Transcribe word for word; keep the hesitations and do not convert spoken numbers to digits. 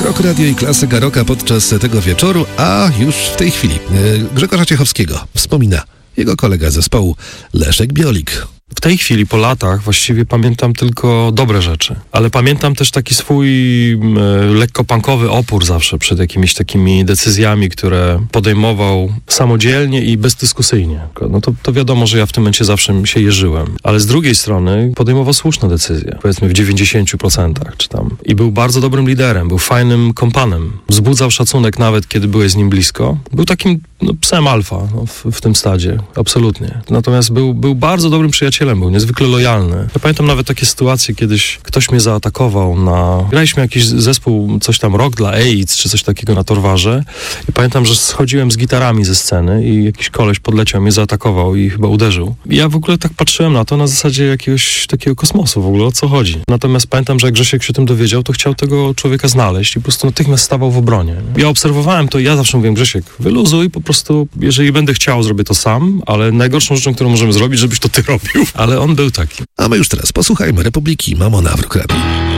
Rock Radio i klasyka rocka podczas tego wieczoru, a już w tej chwili Grzegorza Ciechowskiego wspomina jego kolega zespołu Leszek Biolik. W tej chwili, po latach, właściwie pamiętam tylko dobre rzeczy, ale pamiętam też taki swój e, lekko punkowy opór zawsze przed jakimiś takimi decyzjami, które podejmował samodzielnie i bezdyskusyjnie. No to, to wiadomo, że ja w tym momencie zawsze się jeżyłem, ale z drugiej strony podejmował słuszne decyzje, powiedzmy w dziewięćdziesięciu procentach czy tam. I był bardzo dobrym liderem, był fajnym kompanem. Wzbudzał szacunek nawet, kiedy byłeś z nim blisko. Był takim no, psem alfa no, w, w tym stadzie, absolutnie. Natomiast był, był bardzo dobrym przyjacielem, był niezwykle lojalny. Ja pamiętam nawet takie sytuacje, kiedyś ktoś mnie zaatakował na... Graliśmy jakiś zespół, coś tam rock dla AIDS, czy coś takiego na Torwarze. I pamiętam, że schodziłem z gitarami ze sceny i jakiś koleś podleciał, mnie zaatakował i chyba uderzył. I ja w ogóle tak patrzyłem na to na zasadzie jakiegoś takiego kosmosu w ogóle, o co chodzi. Natomiast pamiętam, że jak Grzesiek się o tym dowiedział, to chciał tego człowieka znaleźć i po prostu natychmiast stawał w obronie. Ja obserwowałem to i ja zawsze mówiłem, Grzesiek, wyluzuj, po prostu, jeżeli będę chciał, zrobię to sam, ale najgorszą rzeczą, którą możemy zrobić, żebyś to ty robił. Ale on był taki. A my już teraz posłuchajmy Republiki Mamona w Rock Radio.